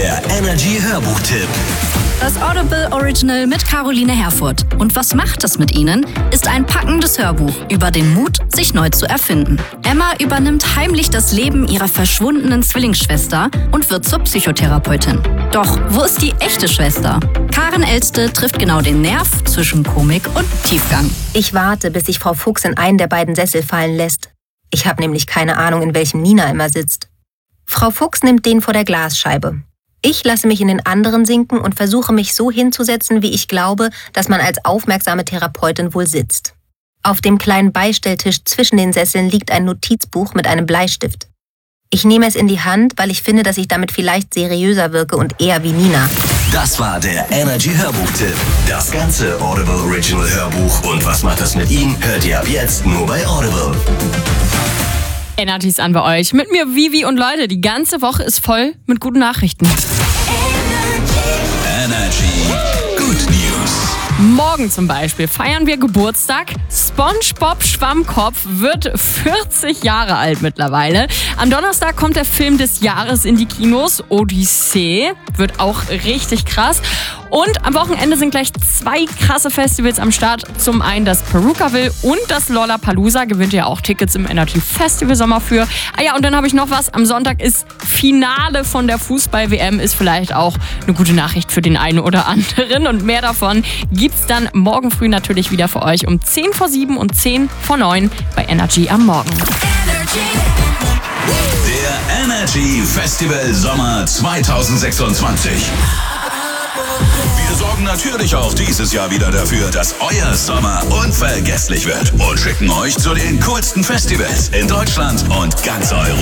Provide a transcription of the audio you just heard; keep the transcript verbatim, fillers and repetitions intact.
der Energy Hörbuchtipp. Das Audible Original mit Caroline Herfurth. Und was macht es mit ihnen? Ist ein packendes Hörbuch über den Mut, sich neu zu erfinden. Emma übernimmt heimlich das Leben ihrer verschwundenen Zwillingsschwester und wird zur Psychotherapeutin. Doch wo ist die echte Schwester? Karen Elste trifft genau den Nerv zwischen Komik und Tiefgang. Ich warte, bis sich Frau Fuchs in einen der beiden Sessel fallen lässt. Ich habe nämlich keine Ahnung, in welchem Nina immer sitzt. Frau Fuchs nimmt den vor der Glasscheibe. Ich lasse mich in den anderen sinken und versuche mich so hinzusetzen, wie ich glaube, dass man als aufmerksame Therapeutin wohl sitzt. Auf dem kleinen Beistelltisch zwischen den Sesseln liegt ein Notizbuch mit einem Bleistift. Ich nehme es in die Hand, weil ich finde, dass ich damit vielleicht seriöser wirke und eher wie Nina. Das war der Energy Hörbuchtipp. Das ganze Audible Original Hörbuch und was macht das mit ihm, hört ihr ab jetzt nur bei Audible. Energy ist an bei euch. Mit mir Vivi und Leute, die ganze Woche ist voll mit guten Nachrichten. Energy Good News. Morgen zum Beispiel feiern wir Geburtstag. SpongeBob Schwammkopf wird vierzig Jahre alt mittlerweile. Am Donnerstag kommt der Film des Jahres in die Kinos, Odyssee. Wird auch richtig krass. Und am Wochenende sind gleich zwei krasse Festivals am Start. Zum einen das Perukaville und das Lollapalooza. Gewinnt ihr auch Tickets im Energy Festival Sommer für. Ah ja, und dann habe ich noch was. Am Sonntag ist Finale von der Fußball-W M. Ist vielleicht auch eine gute Nachricht für den einen oder anderen. Und mehr davon gibt's dann morgen früh natürlich wieder für euch um zehn vor sieben und zehn vor neun bei Energy am Morgen. Der Energy Festival Sommer zwanzig sechsundzwanzig. Wir sorgen natürlich auch dieses Jahr wieder dafür, dass euer Sommer unvergesslich wird und schicken euch zu den coolsten Festivals in Deutschland und ganz Europa.